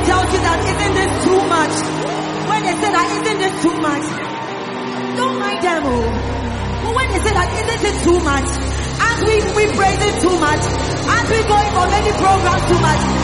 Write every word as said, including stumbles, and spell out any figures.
tells you that isn't this too much? When they say that isn't this too much? Don't mind them, oh. But when they say that isn't it too much? As we, we praise it too much, as we going for many programs too much,